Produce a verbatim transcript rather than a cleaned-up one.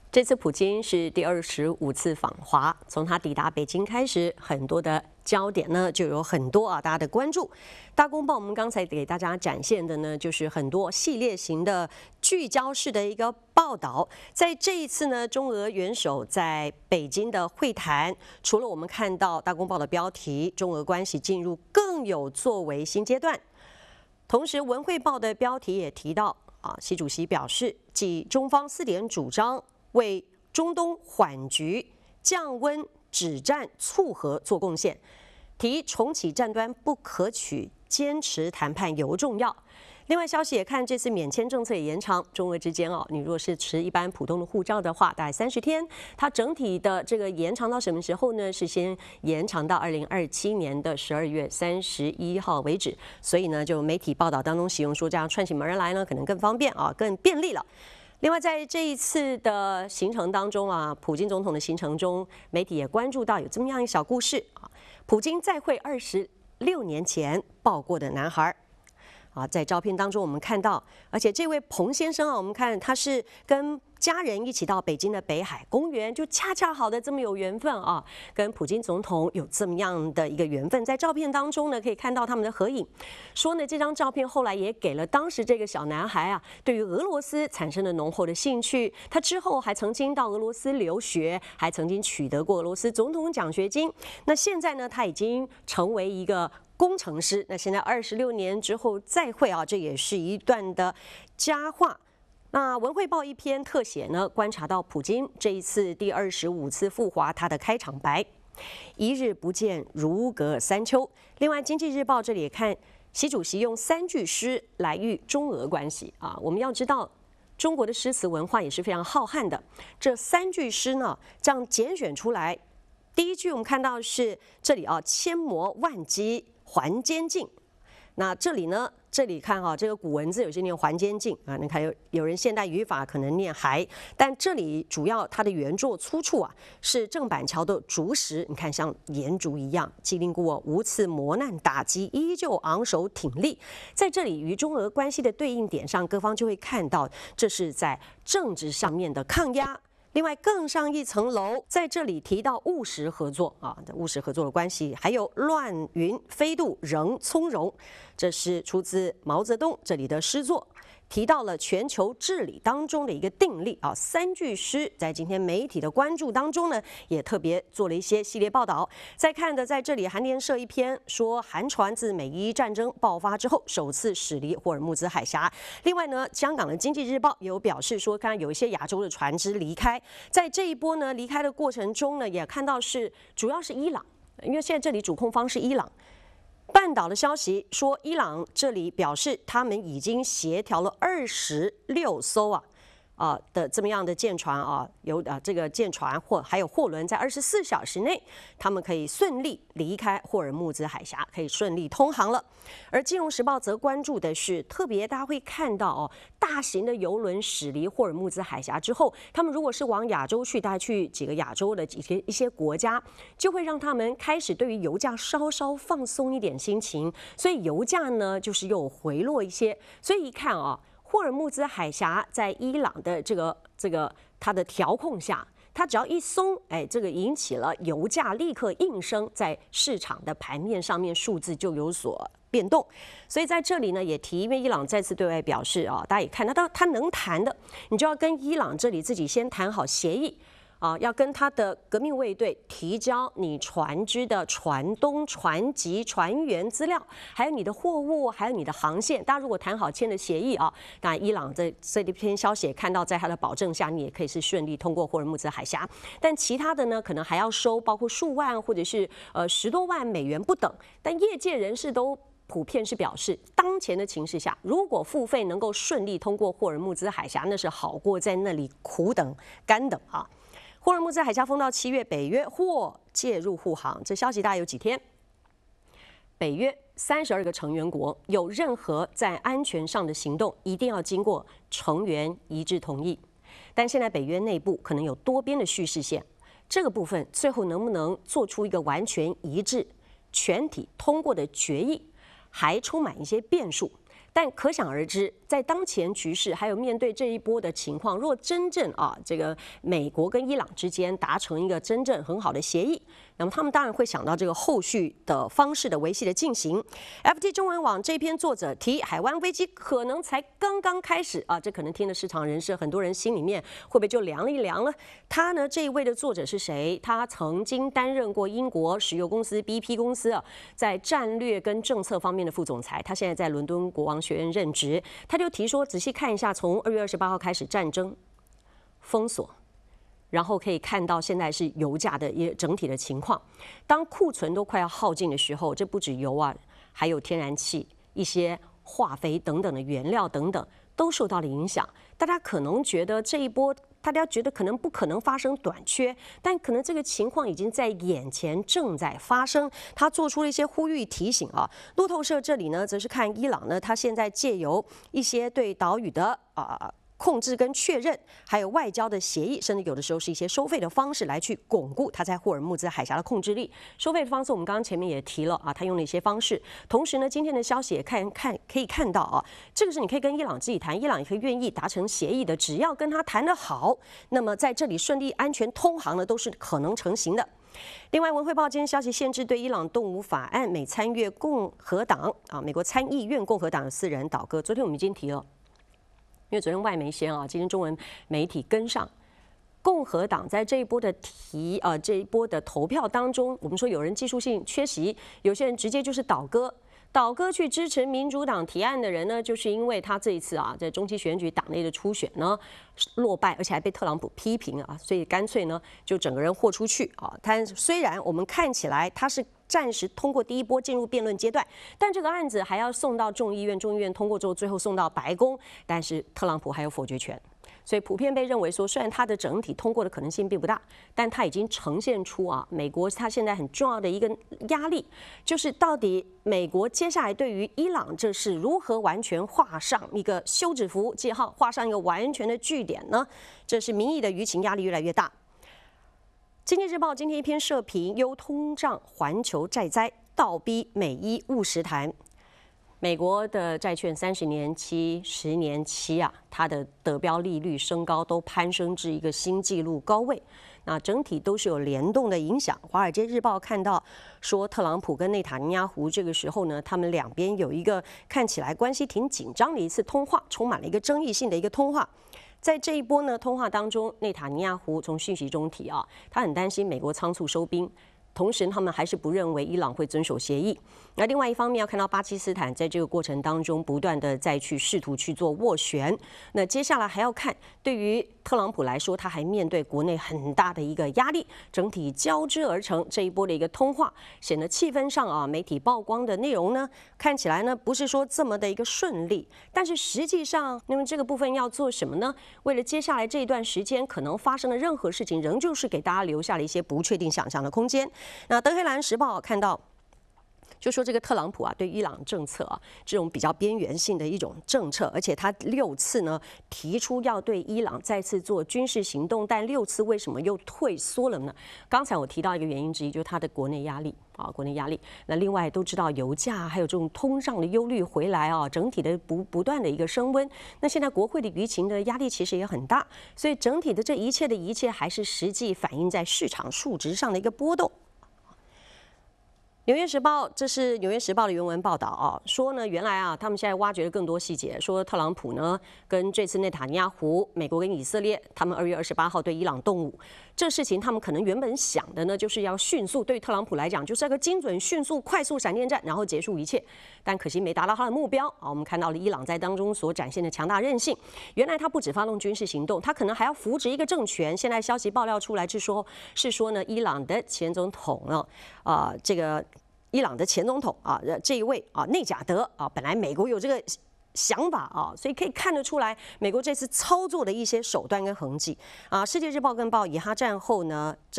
这次普京是第二十五次访华，从他抵达北京开始，很多的焦点呢就有很多啊，大家的关注。大公报我们刚才给大家展现的呢，就是很多系列型的聚焦式的一个报道。在这一次呢，中俄元首在北京的会谈，除了我们看到大公报的标题“中俄关系进入更有作为新阶段”，同时文汇报的标题也提到啊，习主席表示，继中方四点主张。 为中东缓局、降温、止战、促和做贡献，提重启战端不可取，坚持谈判尤重要。另外消息也看，这次免签政策也延长，中俄之间哦，你若是持一般普通的护照的话，大概三十天。它整体的这个延长到什么时候呢？是先延长到二零二七年的十二月三十一号为止。所以呢，就媒体报道当中形容说，这样串起门而来呢，可能更方便啊，更便利了。 另外，在这一次的行程当中啊，普京总统的行程中，媒体也关注到有这么样一个小故事啊。普京再会二十六年前抱过的男孩啊，在照片当中我们看到，而且这位彭先生啊，我们看他是跟家人一起到北京的北海公园，就恰恰好的这么有缘分啊，跟普京总统有这么样的一个缘分。在照片当中呢，可以看到他们的合影。说呢，这张照片后来也给了当时这个小男孩啊，对于俄罗斯产生了浓厚的兴趣。他之后还曾经到俄罗斯留学，还曾经取得过俄罗斯总统奖学金。那现在呢，他已经成为一个 工程师，那现在二十六年之后再会啊，这也是一段的佳话。那文汇报一篇特写呢，观察到普京这一次第二十五次赴华，他的开场白：一日不见，如隔三秋。另外，经济日报这里也看，习主席用三句诗来喻中俄关系啊。我们要知道，中国的诗词文化也是非常浩瀚的。这三句诗呢，这样拣选出来。 第一句我们看到是这里啊，千磨万击还坚劲。那这里呢，这里看哈、啊，这个古文字有些念还坚劲啊，你看有有人现代语法可能念还，但这里主要它的原作出处啊是郑板桥的竹石，你看像岩竹一样，经历过无次磨难打击，依旧昂首挺立。在这里与中俄关系的对应点上，各方就会看到这是在政治上面的抗压。 另外，更上一层楼，在这里提到务实合作啊，务实合作的关系，还有乱云飞渡仍从容，这是出自毛泽东这里的诗作，提到了全球治理当中的一个定力啊。三句诗在今天媒体的关注当中呢，也特别做了一些系列报道。再看的在这里，韩联社一篇说，韩船自美伊战争爆发之后，首次驶离霍尔木兹海峡。另外呢，香港的经济日报也有表示说，看有一些亚洲的船只离开。 在这一波呢离开的过程中呢，也看到是主要是伊朗，因为现在这里主控方是伊朗。半岛的消息说，伊朗这里表示他们已经协调了二十六艘啊。 啊的这么样的舰船啊，有啊这个舰船或还有货轮，在二十四小时内，他们可以顺利离开霍尔木兹海峡，可以顺利通航了。而《金融时报》则关注的是，特别大家会看到哦，大型的邮轮驶离霍尔木兹海峡之后，他们如果是往亚洲去，大概去几个亚洲的几些一些国家，就会让他们开始对于油价稍稍放松一点心情，所以油价呢就是又回落一些。所以一看啊。 霍尔木兹海峡在伊朗的这个这个它的调控下，它只要一松，哎，这个引起了油价立刻应声在市场的盘面上面数字就有所变动。所以在这里呢也提，因为伊朗再次对外表示啊，大家也看得到，他能谈的，你就要跟伊朗这里自己先谈好协议。 啊，要跟他的革命卫队提交你船只的船东、船籍、船员资料，还有你的货物，还有你的航线。大家如果谈好签了协议啊，那伊朗在这一篇消息也看到，在他的保证下，你也可以是顺利通过霍尔木兹海峡。但其他的呢，可能还要收包括数万或者是呃十多万美元不等。但业界人士都 普遍是表示，当前的情势下，如果付费能够顺利通过霍尔木兹海峡，那是好过在那里苦等、干等啊。霍尔木兹海峡封到七月，北约或介入护航，这消息大概有几天？北约三十二个成员国有任何在安全上的行动，一定要经过成员一致同意。但现在北约内部可能有多边的叙事线，这个部分最后能不能做出一个完全一致、全体通过的决议，还充满一些变数。 但可想而知，在当前局势还有面对这一波的情况，若真正啊这个美国跟伊朗之间达成一个真正很好的协议，那么他们当然会想到这个后续的方式的维系的进行。F T 中文网这篇作者提，海湾危机可能才刚刚开始啊，这可能听了市场人士很多人心里面会不会就凉一凉了？他呢这一位的作者是谁？他曾经担任过英国石油公司 B P 公司啊，在战略跟政策方面的副总裁，他现在在伦敦国王学院任职。他就提说，仔细看一下，从二月二十八号开始战争封锁。然后可以看到现在是油价的一整体的情况，当库存都快要耗尽的时候，这不止油啊，还有天然气、一些化肥等等的原料等等都受到了影响。大家可能觉得这一波，大家觉得可能不可能发生短缺，但可能这个情况已经在眼前正在发生。他做出了一些呼吁提醒啊。路透社这里呢，则是看伊朗呢，他现在借由一些对岛屿的啊。呃控制跟确认，还有外交的协议，甚至有的时候是一些收费的方式来去巩固他在霍尔木兹海峡的控制力。收费的方式，我们刚刚前面也提了啊，他用了一些方式。同时呢，今天的消息也看看可以看到啊，这个是你可以跟伊朗自己谈，伊朗也可以愿意达成协议的，只要跟他谈得好，那么在这里顺利安全通航呢，都是可能成型的。另外，文汇报今天消息限制对伊朗动武法案，美参院共和党啊，美国参议院共和党有四人倒戈。昨天我们已经提了。因为昨天外媒先啊，今天中文媒体跟上，共和党在这一波的提呃这一波的投票当中，我们说有人技术性缺席，有些人直接就是倒戈，倒戈去支持民主党提案的人呢，就是因为他这一次啊在中期选举党内的初选呢落败，而且还被特朗普批评啊，所以干脆呢就整个人豁出去啊。他虽然我们看起来他是。暂时通过第一波进入辩论阶段，但这个案子还要送到众议院，众议院通过之后，最后送到白宫，但是特朗普还有否决权，所以普遍被认为说，虽然它的整体通过的可能性并不大，但它已经呈现出啊，美国它现在很重要的一个压力，就是到底美国接下来对于伊朗这是如何完全画上一个休止符记号，画上一个完全的句点呢？这是民意的舆情压力越来越大。经济日报今天一篇社评，忧通胀环球债灾，倒逼美伊务实谈。美国的债券三十年期、十年期啊，它的得标利率升高都攀升至一个新纪录高位。那整体都是有联动的影响。华尔街日报看到说，特朗普跟内塔尼亚胡这个时候呢，他们两边有一个看起来关系挺紧张的一次通话，充满了一个争议性的一个通话。在这一波呢通话当中，内塔尼亚胡从讯息中提啊，他很担心美国仓促收兵，同时他们还是不认为伊朗会遵守协议。那另外一方面要看到巴基斯坦在这个过程当中不断的再去试图去做斡旋。那接下来还要看，对于特朗普来说，他还面对国内很大的一个压力，整体交织而成这一波的一个通话，显得气氛上啊，媒体曝光的内容呢，看起来呢不是说这么的一个顺利，但是实际上，那么这个部分要做什么呢？为了接下来这一段时间可能发生的任何事情，仍旧是给大家留下了一些不确定想象的空间。那德黑兰时报看到。就说这个特朗普啊，对伊朗政策啊，这种比较边缘性的一种政策，而且他六次呢提出要对伊朗再次做军事行动，但六次为什么又退缩了呢？刚才我提到一个原因之一，就是他的国内压力啊，国内压力。那另外都知道油价还有这种通胀的忧虑回来啊，整体的不不断的一个升温。那现在国会的舆情的压力其实也很大，所以整体的这一切的一切，还是实际反映在市场数值上的一个波动。纽约时报，这是纽约时报的原文报道啊，说呢，原来啊，他们现在挖掘了更多细节，说特朗普呢跟这次内塔尼亚胡，美国跟以色列，他们二月二十八号对伊朗动武，这事情他们可能原本想的呢，就是要迅速，对特朗普来讲，就是一个精准、迅速、快速闪电战，然后结束一切，但可惜没达到他的目标啊。我们看到了伊朗在当中所展现的强大韧性，原来他不止发动军事行动，他可能还要扶植一个政权。现在消息爆料出来是说，是说呢，伊朗的前总统呢，啊、呃，这个。伊朗的前总统啊，这一位啊，内贾德啊，本来美国有这个想法啊，所以可以看得出来，美国这次操作的一些手段跟痕迹啊。世界日报跟报以哈战后呢。